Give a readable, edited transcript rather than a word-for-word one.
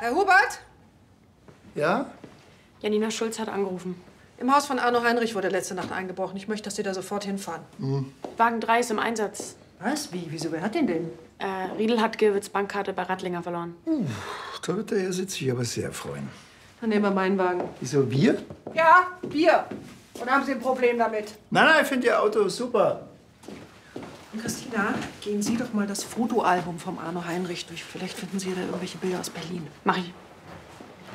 Herr Hubert? Ja? Janina Schulz hat angerufen. Im Haus von Arno Heinrich wurde letzte Nacht eingebrochen. Ich möchte, dass Sie da sofort hinfahren. Wagen 3 ist im Einsatz. Was? Wie? Wieso? Wer hat den denn? Riedel hat Gilwitz Bankkarte bei Rattlinger verloren. Da wird der Herr sich aber sehr freuen. Dann nehmen wir meinen Wagen. Wieso, Bier? Ja, Bier. Und haben Sie ein Problem damit? Nein, ich finde Ihr Auto super. Und Christina, gehen Sie doch mal das Fotoalbum vom Arno Heinrich durch. Vielleicht finden Sie da irgendwelche Bilder aus Berlin. Mach ich.